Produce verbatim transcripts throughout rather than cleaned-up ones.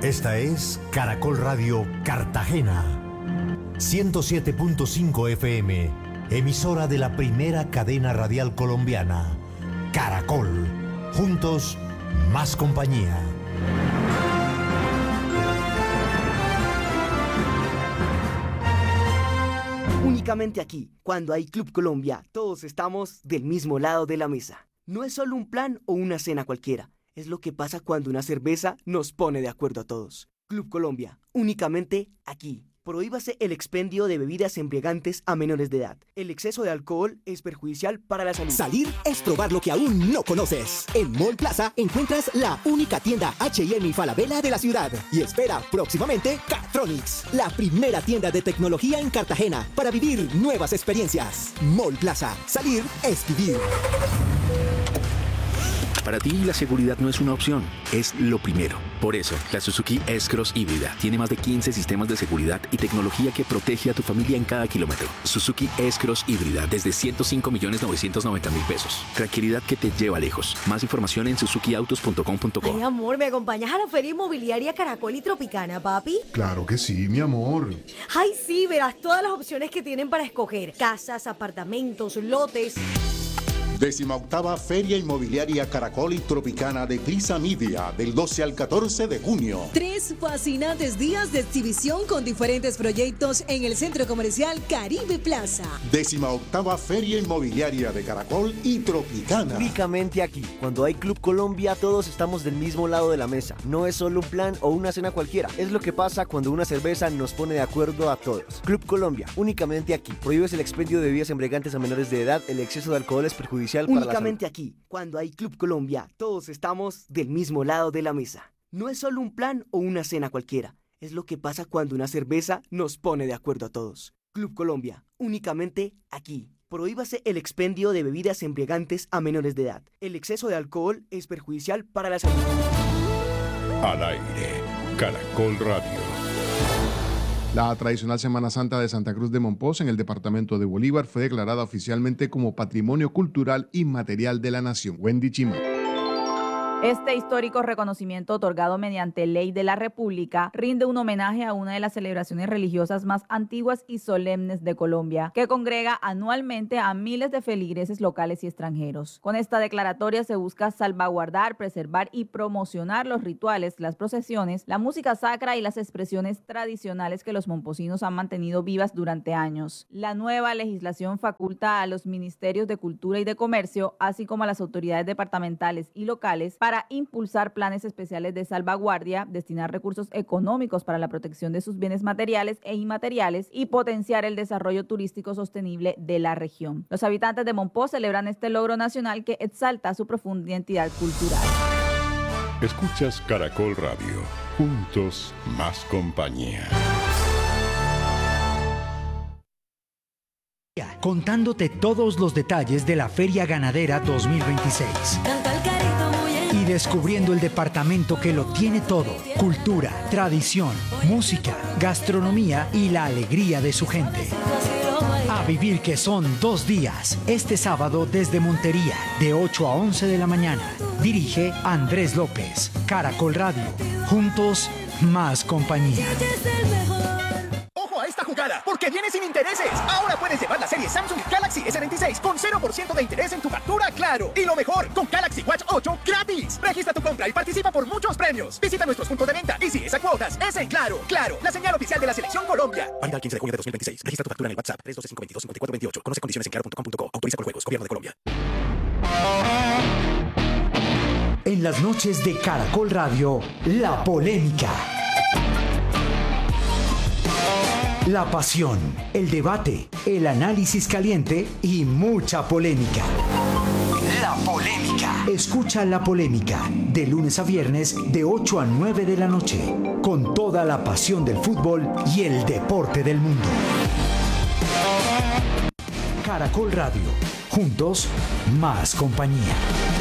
Esta es Caracol Radio Cartagena, ciento siete punto cinco F M, emisora de la primera cadena radial colombiana. Caracol, juntos, más compañía. Únicamente aquí, cuando hay Club Colombia, todos estamos del mismo lado de la mesa. No es solo un plan o una cena cualquiera, es lo que pasa cuando una cerveza nos pone de acuerdo a todos. Club Colombia, únicamente aquí. Prohíbase el expendio de bebidas embriagantes a menores de edad. El exceso de alcohol es perjudicial para la salud. Salir es probar lo que aún no conoces. En Mall Plaza encuentras la única tienda H y M y Falabella de la ciudad. Y espera próximamente Catronics, la primera tienda de tecnología en Cartagena para vivir nuevas experiencias. Mall Plaza. Salir es vivir. Para ti la seguridad no es una opción, es lo primero. Por eso, la Suzuki S-Cross híbrida tiene más de quince sistemas de seguridad y tecnología que protege a tu familia en cada kilómetro. Suzuki S-Cross híbrida desde ciento cinco millones novecientos noventa mil pesos. Tranquilidad que te lleva lejos. Más información en suzuki autos punto com punto co. Ay, amor, ¿me acompañas a la Feria Inmobiliaria Caracol y Tropicana, papi? Claro que sí, mi amor. Ay, sí, verás todas las opciones que tienen para escoger. Casas, apartamentos, lotes. Décima octava Feria Inmobiliaria Caracol y Tropicana de Prisa Media, del doce al catorce de junio. Tres fascinantes días de exhibición con diferentes proyectos en el Centro Comercial Caribe Plaza. Décima octava Feria Inmobiliaria de Caracol y Tropicana. Únicamente aquí, cuando hay Club Colombia, todos estamos del mismo lado de la mesa. No es solo un plan o una cena cualquiera, es lo que pasa cuando una cerveza nos pone de acuerdo a todos. Club Colombia, únicamente aquí. Prohíbes el expendio de bebidas embriagantes a menores de edad, el exceso de alcohol es perjudicial. Únicamente aquí, cuando hay Club Colombia, todos estamos del mismo lado de la mesa. No es solo un plan o una cena cualquiera, es lo que pasa cuando una cerveza nos pone de acuerdo a todos. Club Colombia, únicamente aquí. Prohíbase el expendio de bebidas embriagantes a menores de edad. El exceso de alcohol es perjudicial para la salud. Al aire, Caracol Radio. La tradicional Semana Santa de Santa Cruz de Mompox en el departamento de Bolívar fue declarada oficialmente como Patrimonio Cultural Inmaterial de la Nación. Wendy Chima. Este histórico reconocimiento otorgado mediante ley de la República rinde un homenaje a una de las celebraciones religiosas más antiguas y solemnes de Colombia, que congrega anualmente a miles de feligreses locales y extranjeros. Con esta declaratoria se busca salvaguardar, preservar y promocionar los rituales, las procesiones, la música sacra y las expresiones tradicionales que los momposinos han mantenido vivas durante años. La nueva legislación faculta a los ministerios de Cultura y de Comercio, así como a las autoridades departamentales y locales, para para impulsar planes especiales de salvaguardia, destinar recursos económicos para la protección de sus bienes materiales e inmateriales y potenciar el desarrollo turístico sostenible de la región. Los habitantes de Mompox celebran este logro nacional que exalta su profunda identidad cultural. Escuchas Caracol Radio, juntos más compañía. Contándote todos los detalles de la Feria Ganadera dos mil veintiséis. Y descubriendo el departamento que lo tiene todo: cultura, tradición, música, gastronomía y la alegría de su gente. A vivir que son dos días, este sábado desde Montería, de ocho a once de la mañana. Dirige Andrés López. Caracol Radio. Juntos, más compañía. ¡Ojo a esta jugada! Porque viene sin intereses. Ahora puedes llevar la serie Samsung Galaxy S veintiséis con cero por ciento de interés en tu factura Claro. Y lo mejor, con Galaxy Watch ocho gratis. Registra tu compra y participa por muchos premios. Visita nuestros puntos de venta y si es a cuotas, es en Claro. Claro, la señal oficial de la Selección Colombia. Válida el quince de junio de dos mil veintiséis. Registra tu factura en el WhatsApp tres dos cinco dos dos cinco cuatro dos ocho. Conoce condiciones en claro punto com punto co. Autoriza por juegos. Gobierno de Colombia. En las noches de Caracol Radio, la polémica. La pasión, el debate, el análisis caliente y mucha polémica. La polémica. Escucha La Polémica de lunes a viernes de ocho a nueve de la noche, con toda la pasión del fútbol y el deporte del mundo. Caracol Radio. Juntos, más compañía.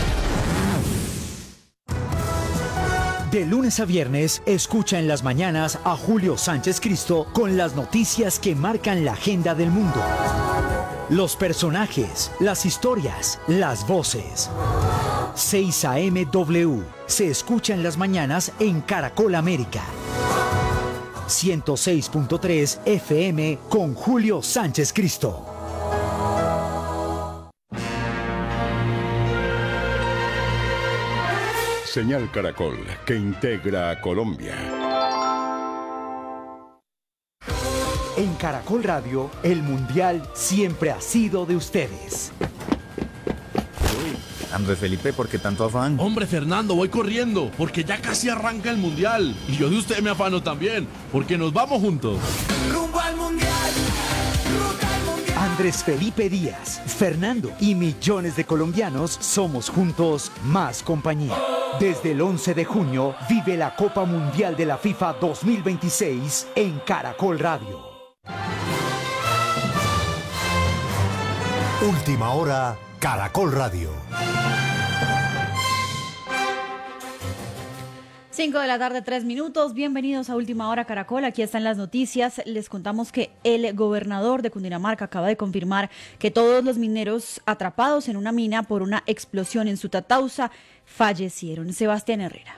De lunes a viernes, escucha en las mañanas a Julio Sánchez Cristo con las noticias que marcan la agenda del mundo. Los personajes, las historias, las voces. seis A M W. Se escucha en las mañanas en Caracol América. ciento seis punto tres F M con Julio Sánchez Cristo. Señal Caracol, que integra a Colombia. En Caracol Radio, el Mundial siempre ha sido de ustedes. Andrés Felipe, ¿por qué tanto afán? Hombre, Fernando, voy corriendo, porque ya casi arranca el Mundial. Y yo de usted me afano también, porque nos vamos juntos. Rumbo al Mundial, ruta al Mundial. Andrés Felipe Díaz, Fernando y millones de colombianos somos juntos más compañía. Desde el once de junio, vive la Copa Mundial de la FIFA dos mil veintiséis en Caracol Radio. Última hora, Caracol Radio. cinco de la tarde, tres minutos. Bienvenidos a Última Hora Caracol. Aquí están las noticias. Les contamos que el gobernador de Cundinamarca acaba de confirmar que todos los mineros atrapados en una mina por una explosión en Sutatausa fallecieron. Sebastián Herrera.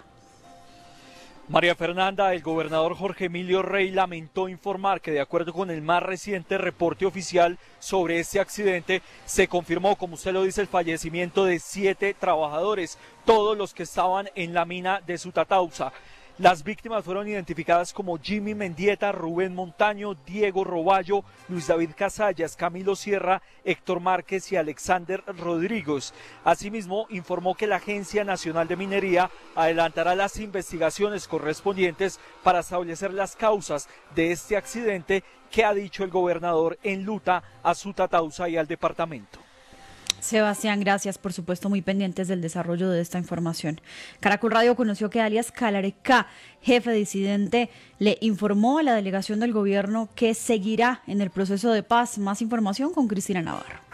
María Fernanda, el gobernador Jorge Emilio Rey lamentó informar que de acuerdo con el más reciente reporte oficial sobre este accidente, se confirmó, como usted lo dice, el fallecimiento de siete trabajadores, todos los que estaban en la mina de Sutatausa. Las víctimas fueron identificadas como Jimmy Mendieta, Rubén Montaño, Diego Roballo, Luis David Casallas, Camilo Sierra, Héctor Márquez y Alexander Rodríguez. Asimismo, informó que la Agencia Nacional de Minería adelantará las investigaciones correspondientes para establecer las causas de este accidente que ha dicho el gobernador enluta a Sutatausa y al departamento. Sebastián, gracias, por supuesto, muy pendientes del desarrollo de esta información. Caracol Radio conoció que alias Calarcá, jefe disidente, le informó a la delegación del gobierno que seguirá en el proceso de paz. Más información con Cristina Navarro.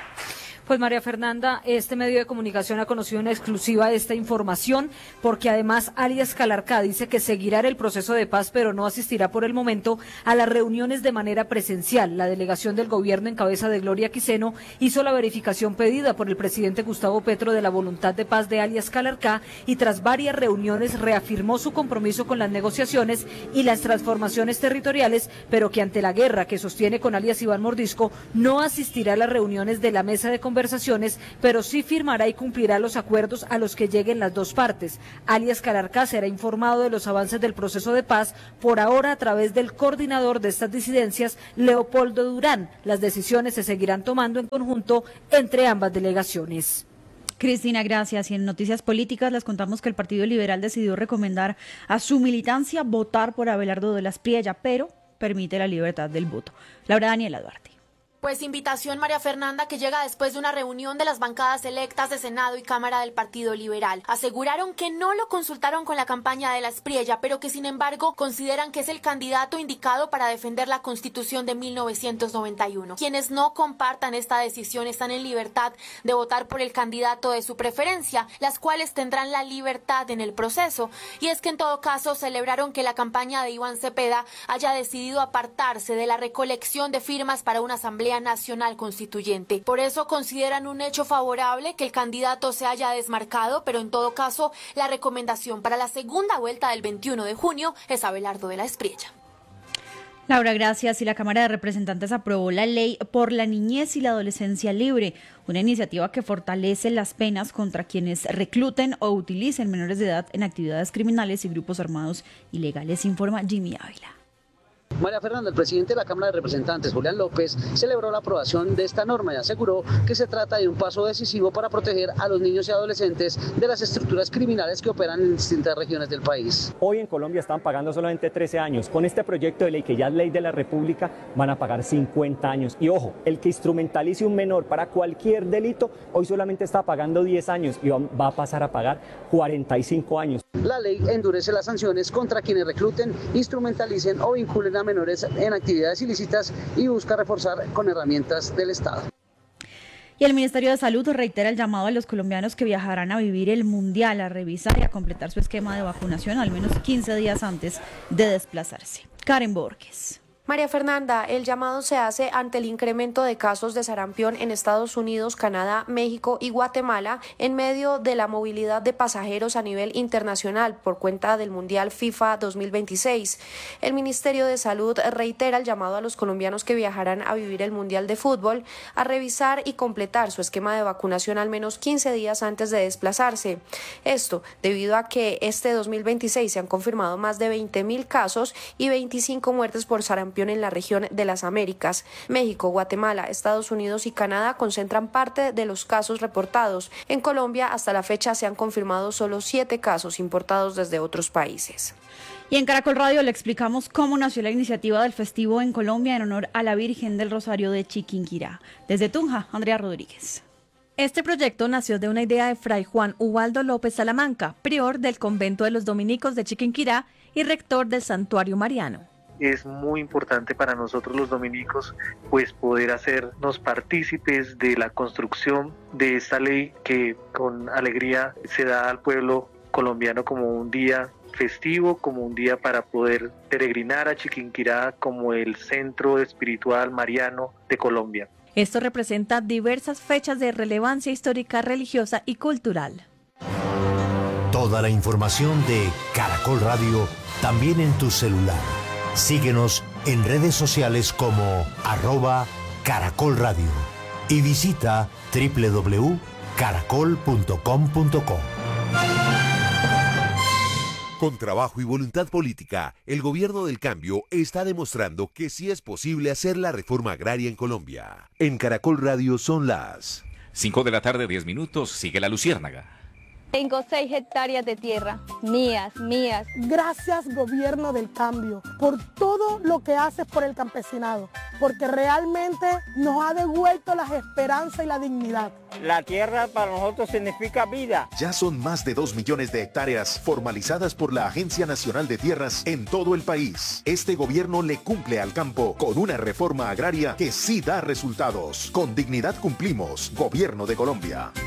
Pues María Fernanda, este medio de comunicación ha conocido en exclusiva esta información, porque además alias Calarcá dice que seguirá el proceso de paz, pero no asistirá por el momento a las reuniones de manera presencial. La delegación del gobierno en cabeza de Gloria Quiseno hizo la verificación pedida por el presidente Gustavo Petro de la voluntad de paz de alias Calarcá y tras varias reuniones reafirmó su compromiso con las negociaciones y las transformaciones territoriales, pero que ante la guerra que sostiene con alias Iván Mordisco no asistirá a las reuniones de la mesa de conversaciones conversaciones, pero sí firmará y cumplirá los acuerdos a los que lleguen las dos partes. Alias Calarcá será informado de los avances del proceso de paz, por ahora a través del coordinador de estas disidencias, Leopoldo Durán. Las decisiones se seguirán tomando en conjunto entre ambas delegaciones. Cristina, gracias. Y en noticias políticas les contamos que el Partido Liberal decidió recomendar a su militancia votar por Abelardo de las Priella, pero permite la libertad del voto. Laura Daniela Duarte. Pues invitación, María Fernanda, que llega después de una reunión de las bancadas electas de Senado y Cámara del Partido Liberal. Aseguraron que no lo consultaron con la campaña de las Priella, pero que sin embargo consideran que es el candidato indicado para defender la Constitución de mil novecientos noventa y uno. Quienes no compartan esta decisión están en libertad de votar por el candidato de su preferencia, las cuales tendrán la libertad en el proceso. Y es que en todo caso celebraron que la campaña de Iván Cepeda haya decidido apartarse de la recolección de firmas para una asamblea Nacional Constituyente. Por eso consideran un hecho favorable que el candidato se haya desmarcado, pero en todo caso la recomendación para la segunda vuelta del veintiuno de junio es Abelardo de la Priella. Laura, gracias. Y la Cámara de Representantes aprobó la ley por la niñez y la adolescencia libre, una iniciativa que fortalece las penas contra quienes recluten o utilicen menores de edad en actividades criminales y grupos armados ilegales, informa Jimmy Ávila. María Fernanda, el presidente de la Cámara de Representantes, Julián López, celebró la aprobación de esta norma y aseguró que se trata de un paso decisivo para proteger a los niños y adolescentes de las estructuras criminales que operan en distintas regiones del país. Hoy en Colombia están pagando solamente trece años. Con este proyecto de ley, que ya es ley de la República, van a pagar cincuenta años. Y ojo, el que instrumentalice un menor para cualquier delito, hoy solamente está pagando diez años y va a pasar a pagar cuarenta y cinco años. La ley endurece las sanciones contra quienes recluten, instrumentalicen o vinculen a menores en actividades ilícitas y busca reforzar con herramientas del Estado. Y el Ministerio de Salud reitera el llamado a los colombianos que viajarán a vivir el Mundial a revisar y a completar su esquema de vacunación al menos quince días antes de desplazarse. Karen Borges. María Fernanda, el llamado se hace ante el incremento de casos de sarampión en Estados Unidos, Canadá, México y Guatemala en medio de la movilidad de pasajeros a nivel internacional por cuenta del Mundial FIFA dos mil veintiséis. El Ministerio de Salud reitera el llamado a los colombianos que viajarán a vivir el Mundial de Fútbol a revisar y completar su esquema de vacunación al menos quince días antes de desplazarse. Esto debido a que este dos mil veintiséis se han confirmado más de veinte mil casos y veinticinco muertes por sarampión en la región de las Américas. México, Guatemala, Estados Unidos y Canadá concentran parte de los casos reportados. En Colombia, hasta la fecha, se han confirmado solo siete casos importados desde otros países. Y en Caracol Radio le explicamos cómo nació la iniciativa del festivo en Colombia en honor a la Virgen del Rosario de Chiquinquirá. Desde Tunja, Andrea Rodríguez. Este proyecto nació de una idea de Fray Juan Ubaldo López Salamanca, prior del convento de los dominicos de Chiquinquirá y rector del santuario mariano. Es muy importante para nosotros los dominicos pues poder hacernos partícipes de la construcción de esta ley que con alegría se da al pueblo colombiano como un día festivo, como un día para poder peregrinar a Chiquinquirá como el centro espiritual mariano de Colombia. Esto representa diversas fechas de relevancia histórica, religiosa y cultural. Toda la información de Caracol Radio también en tu celular. Síguenos en redes sociales como arroba Caracol Radio y visita doble u doble u doble u punto caracol punto com punto co. Con trabajo y voluntad política, el gobierno del cambio está demostrando que sí es posible hacer la reforma agraria en Colombia. En Caracol Radio son las cinco de la tarde, diez minutos, sigue la luciérnaga. Tengo seis hectáreas de tierra, mías, mías. Gracias, gobierno del cambio, por todo lo que haces por el campesinado, porque realmente nos ha devuelto las esperanzas y la dignidad. La tierra para nosotros significa vida. Ya son más de dos millones de hectáreas formalizadas por la Agencia Nacional de Tierras en todo el país. Este gobierno le cumple al campo con una reforma agraria que sí da resultados. Con dignidad cumplimos, Gobierno de Colombia.